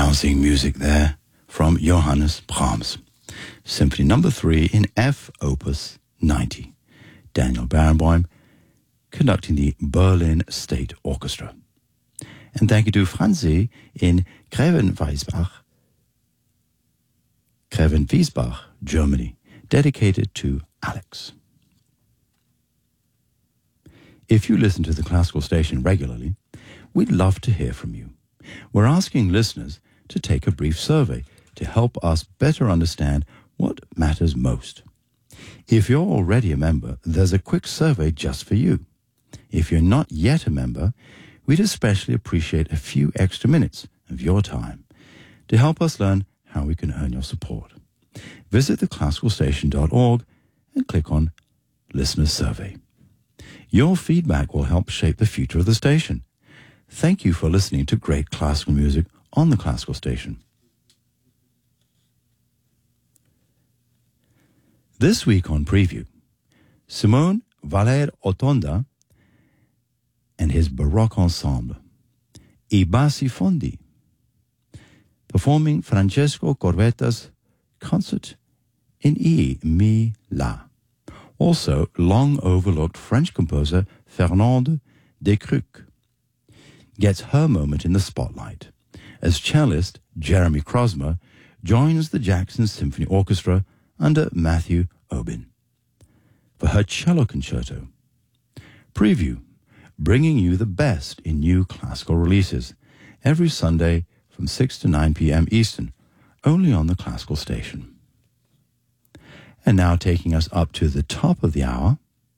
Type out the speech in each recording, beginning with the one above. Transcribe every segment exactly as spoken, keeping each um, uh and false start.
Rousing music there from Johannes Brahms. Symphony number three in F, Opus ninety. Daniel Barenboim conducting the Berlin State Orchestra. And thank you to Franzi in Grevenwiesbach, Grevenwiesbach, Germany, dedicated to Alex. If you listen to the classical station regularly, we'd love to hear from you. We're asking listeners to take a brief survey to help us better understand what matters most. If you're already a member, there's a quick survey just for you. If you're not yet a member, we'd especially appreciate a few extra minutes of your time to help us learn how we can earn your support. Visit the classical station dot org and click on Listener Survey. Your feedback will help shape the future of the station. Thank you for listening to great classical music on the Classical Station. This week on Preview, Simone Valer-Otonda and his Baroque ensemble, I Bassi Fondi, performing Francesco Corvetta's concert in E, Mi, La. Also, long-overlooked French composer Fernande Descruques gets her moment in the spotlight as cellist Jeremy Krosmer joins the Jackson Symphony Orchestra under Matthew Obin for her cello concerto. Preview, bringing you the best in new classical releases every Sunday from six to nine p.m. Eastern, only on the Classical Station. And now taking us up to the top of the hour,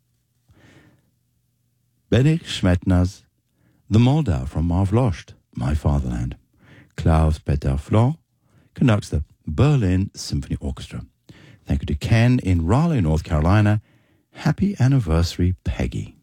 Bedřich Smetana's The Moldau from Mavlost, My Fatherland. Klaus-Peter Flohr conducts the Berlin Symphony Orchestra. Thank you to Ken in Raleigh, North Carolina. Happy anniversary, Peggy.